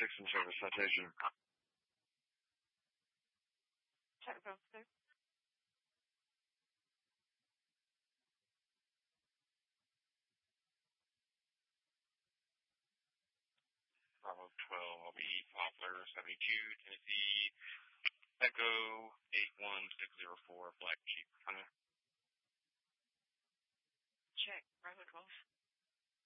in service citation. Check both, sir. Bravo 12, I'll be Poplar 72, Tennessee, Echo 81604, Black Jeep. Check, Bravo 12.